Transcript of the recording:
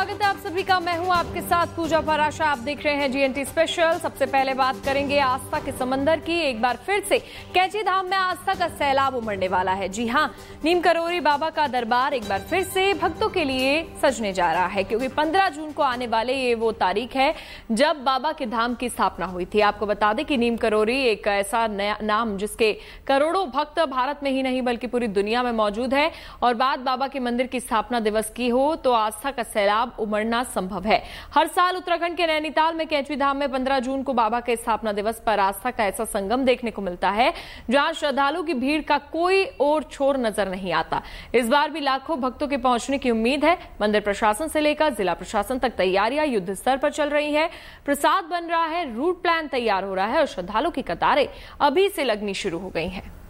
स्वागत है आप सभी का। मैं हूं आपके साथ पूजा पराशा। आप देख रहे हैं जीएनटी स्पेशल। सबसे पहले बात करेंगे आस्था के समंदर की। एक बार फिर से कैची धाम में आस्था का सैलाब उमड़ने वाला है। जी हां, नीम करोरी बाबा का दरबार एक बार फिर से भक्तों के लिए सजने जा रहा है, क्योंकि 15 जून को आने वाले ये वो तारीख है जब बाबा के धाम की स्थापना हुई थी। आपको बता दें कि नीम करोरी एक ऐसा नाम जिसके करोड़ों भक्त भारत में ही नहीं बल्कि पूरी दुनिया में मौजूद है, और बात बाबा के मंदिर की स्थापना दिवस की हो तो आस्था का सैलाब उमड़ना संभव है। हर साल उत्तराखंड के नैनीताल में कैची धाम में 15 जून को बाबा के स्थापना दिवस पर आस्था का ऐसा संगम देखने को मिलता है जहां श्रद्धालुओं की भीड़ का कोई और छोर नजर नहीं आता। इस बार भी लाखों भक्तों के पहुंचने की उम्मीद है। मंदिर प्रशासन से लेकर जिला प्रशासन तक तैयारियां युद्ध स्तर पर चल रही है। प्रसाद बन रहा है, रूट प्लान तैयार हो रहा है और श्रद्धालुओं की कतारें अभी से लगनी शुरू हो गई हैं।